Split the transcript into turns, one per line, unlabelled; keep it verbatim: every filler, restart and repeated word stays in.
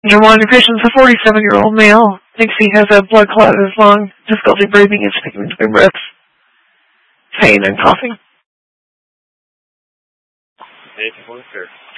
Jamal, your patient's a forty-seven-year-old male. Thinks he has a blood clot in his lung, difficulty breathing and speaking between breaths, pain and coughing.
eight point six.